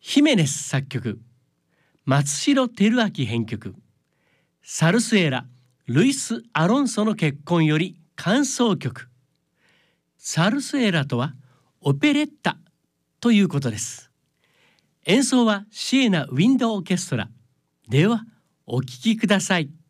ヒメネス作曲、松代照明編曲、サルスエラ・ルイス・アロンソの結婚より間奏曲。サルスエラとはオペレッタということです。演奏はシエナ・ウィンド・オーケストラ。ではお聴きください。